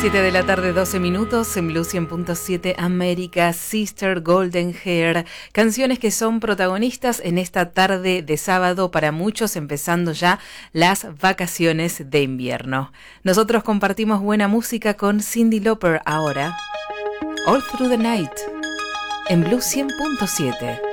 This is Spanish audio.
7 de la tarde, 12 minutos, en Blue 100.7 América, Sister, Golden Hair, canciones que son protagonistas en esta tarde de sábado para muchos, empezando ya las vacaciones de invierno. Nosotros compartimos buena música con Cyndi Lauper ahora, All Through the Night, en Blue 100.7.